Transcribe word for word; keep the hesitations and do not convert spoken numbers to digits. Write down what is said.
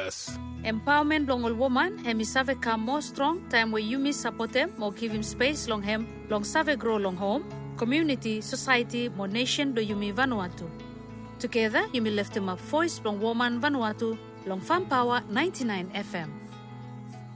S. Empowerment long all woman, hemi save come more strong, time where you miss support them, more give him space long hem, long save grow long home, community, society, more nation do you me Vanuatu. Together, you may lift him up voice long woman Vanuatu, long Farm Power ninety-nine F M.